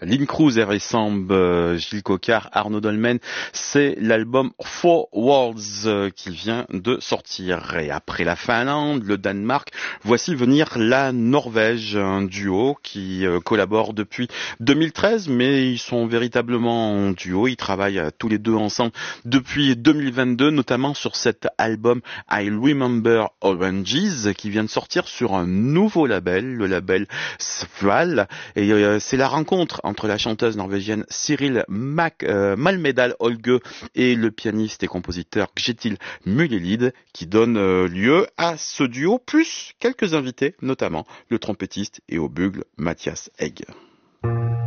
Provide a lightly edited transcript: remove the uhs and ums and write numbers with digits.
Lynn Cruz, Eresamb, Gilles Coquard, Arnaud Dolmen, c'est l'album Four Worlds qui vient de sortir. Et après la Finlande, le Danemark, voici venir la Norvège, un duo qui collabore depuis 2013, mais ils sont véritablement en duo, ils travaillent tous les deux ensemble depuis 2022, notamment sur cet album I Remember Oranges qui vient de sortir sur un nouveau label, le label Sval, et c'est la rencontre entre la chanteuse norvégienne Cyril Malmedal Olge et le pianiste et compositeur Kjetil Mulelid qui donne lieu à ce duo, plus quelques invités, notamment le trompettiste et au bugle Mathias Egg.